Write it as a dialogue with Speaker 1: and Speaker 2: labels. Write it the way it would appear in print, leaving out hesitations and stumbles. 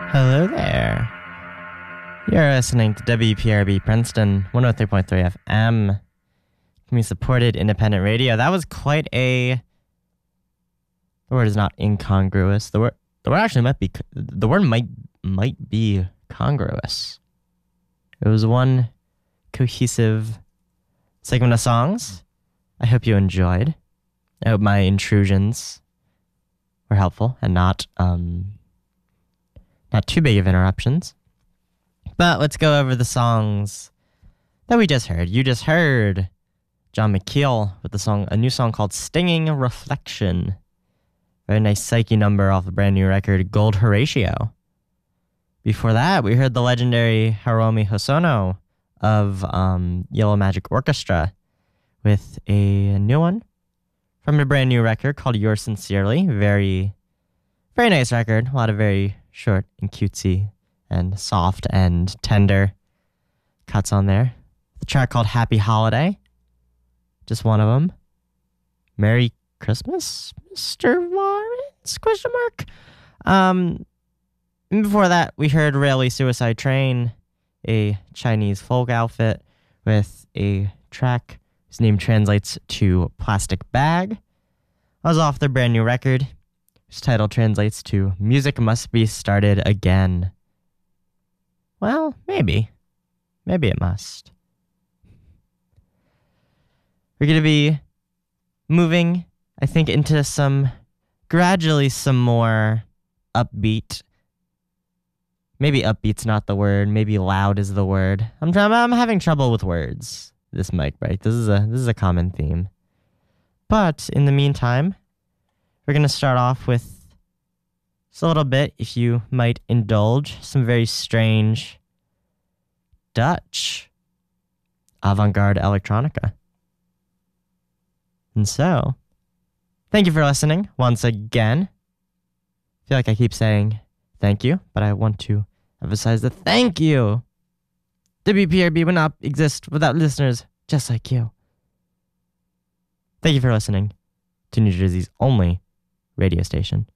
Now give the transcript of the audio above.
Speaker 1: Hello there. You're listening to WPRB Princeton 103.3 FM, community-supported independent radio. That was quite a... The word is not incongruous. The word actually might be... The word might be congruous. It was one cohesive segment of songs. I hope you enjoyed. I hope my intrusions were helpful and not too big of interruptions. But let's go over the songs that we just heard. You just heard John McKeel with a new song called Stinging Reflection. Very nice psyche number off the brand new record Gold Horatio. Before that, we heard the legendary Hiromi Hosono of Yellow Magic Orchestra with a new one from a brand new record called Yours Sincerely. Very, very nice record. A lot of very short and cutesy and soft and tender cuts on there. The track called Happy Holiday. Just one of them. Merry Christmas, Mr. Lawrence? Question mark. And before that, we heard Railway Suicide Train, a Chinese folk outfit with a track whose name translates to Plastic Bag. I was off their brand new record, whose title translates to Music Must Be Started Again. Well, maybe. Maybe it must. We're going to be moving, I think, into gradually some more upbeat. Maybe upbeat's not the word. Maybe loud is the word. I'm having trouble with words this mic break. This is a common theme. But in the meantime, we're going to start off with just a little bit, if you might indulge, some very strange Dutch avant-garde electronica. And so, thank you for listening once again. I feel like I keep saying thank you, but I want to emphasize the thank you. WPRB would not exist without listeners just like you. Thank you for listening to New Jersey's only radio station.